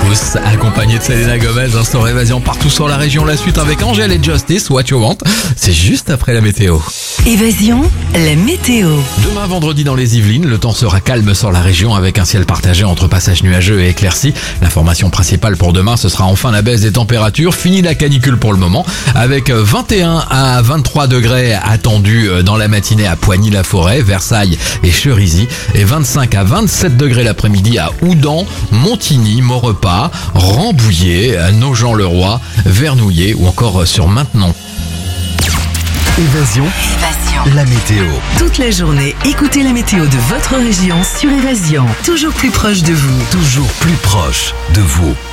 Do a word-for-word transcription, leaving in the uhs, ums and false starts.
Marcus, accompagné de Selena Gomez, instant Évasion partout sur la région. La suite avec Angèle et Justice, What You Want. C'est juste après la météo. Évasion, la météo. Demain vendredi dans les Yvelines, le temps sera calme sur la région avec un ciel partagé entre passages nuageux et éclaircis. L'information principale pour demain, ce sera enfin la baisse des températures. Fini la canicule pour le moment, avec vingt et un à vingt-trois degrés attendus dans la matinée à Poigny-la-Forêt, Versailles et Cherisy, et vingt-cinq à vingt-sept degrés l'après-midi à Houdan, Montigny, Maurepas, Rambouillet, Nogent-le-Roi, Vernouillet ou encore sur Maintenon. Évasion, Évasion. la météo. Toute la journée, écoutez la météo de votre région sur Évasion. Toujours plus proche de vous. Toujours plus proche de vous.